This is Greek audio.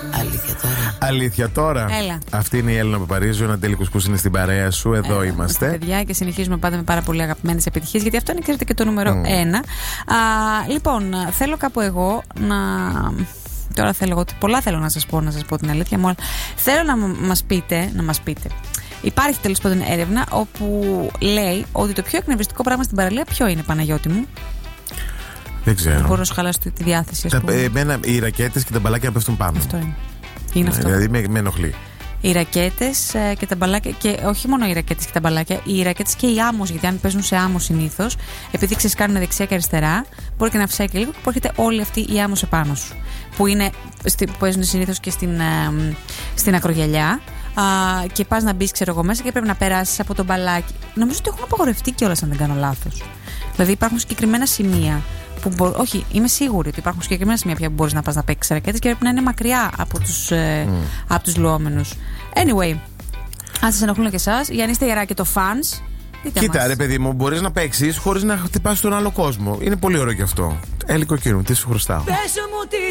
Αλήθεια τώρα. Έλα. Αυτή είναι η Έλληνα Παπαρίζου, ένα τέλικος που είναι στην παρέα σου. Εδώ είμαστε. Παιδιά, και συνεχίζουμε πάντα με πάρα πολύ αγαπημένες επιτυχίες, γιατί αυτό είναι, ξέρετε, και το νούμερο 1. Λοιπόν, θέλω κάπου εγώ να. Τώρα θέλω εγώ. Πολλά θέλω να σας πω την αλήθεια μου. Θέλω να μας πείτε. Υπάρχει τέλος πάντων έρευνα όπου λέει ότι το πιο εκνευριστικό πράγμα στην παραλία ποιο είναι, Παναγιώτη μου? Δεν ξέρω. Μπορώ να σου χαλάσω τη διάθεση, ας πούμε. Εμένα οι ρακέτες και τα μπαλάκια να πέφτουν πάνω. Αυτό είναι. Είναι αυτό. Δηλαδή με ενοχλεί. Οι ρακέτες και τα μπαλάκια, και όχι μόνο οι ρακέτες και τα μπαλάκια, οι ρακέτες και οι άμμος, γιατί αν παίζουν σε άμμο συνήθως, επειδή ξεσκάνουν δεξιά και αριστερά, μπορεί και να φυσάει και λίγο και έρχεται όλη αυτή η άμμος επάνω σου. Που παίζουν συνήθως και στην ακρογιαλιά. Και πας να μπεις, ξέρω εγώ, μέσα και πρέπει να περάσεις από το μπαλάκι. Νομίζω ότι έχουν απαγορευτεί κιόλας, αν δεν κάνω λάθος. Δηλαδή υπάρχουν συγκεκριμένα σημεία. Όχι, είμαι σίγουρη ότι υπάρχουν συγκεκριμένα σημεία πια που μπορείς να πας να παίξεις ρακέτες και πρέπει να είναι μακριά από τους λουόμενους. Anyway, αν σας ενοχλούν και εσάς, για αν είστε οι ράκετο fans, κοίτα, ρε παιδί μου, μπορείς να παίξεις χωρίς να χτυπάς τον άλλο κόσμο. Είναι πολύ ωραίο κι αυτό. Έλικο κύριο, τι σου χρωστάω. Πες μου τι